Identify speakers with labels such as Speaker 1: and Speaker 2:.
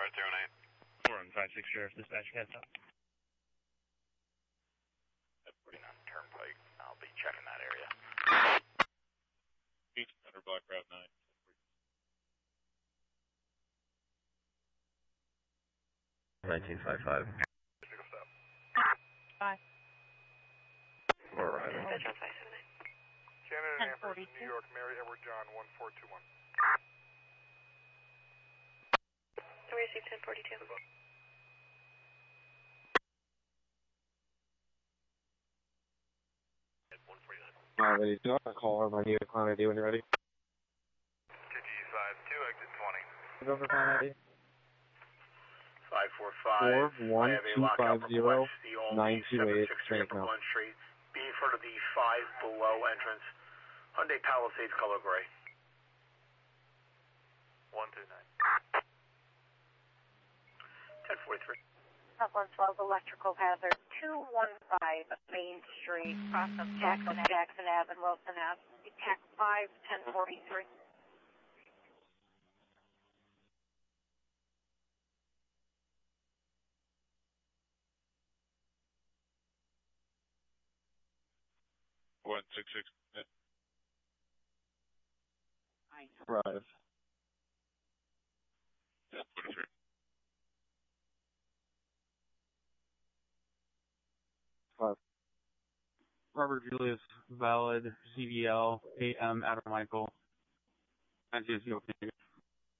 Speaker 1: 456 Sheriff Dispatch, heads up.
Speaker 2: Putting on Turnpike. I'll be checking that area.
Speaker 3: East under Black Route 9.
Speaker 4: 1955.
Speaker 5: Bye.
Speaker 4: We're arriving.
Speaker 6: Shannon and Amherst, New York, Mary Edward John, 1421.
Speaker 7: We received 1042.
Speaker 8: Ready to call over my new client ID when you're ready.
Speaker 6: KG52, exit 20.
Speaker 8: Over client ID.
Speaker 2: 545.
Speaker 8: 41250-928 straight now.
Speaker 2: Street. Be in front of the 5 below entrance. Hyundai Palisades color gray.
Speaker 6: 129.
Speaker 2: 1043.
Speaker 7: Up 112 electrical hazard 215 Main Street, cross of Jackson Ave and Wilson Ave. TAC 5 1043.
Speaker 3: One 66.
Speaker 8: Arrive.
Speaker 3: 1043.
Speaker 1: Robert Julius, valid, CDL, AM, Adam Michael. 960, okay.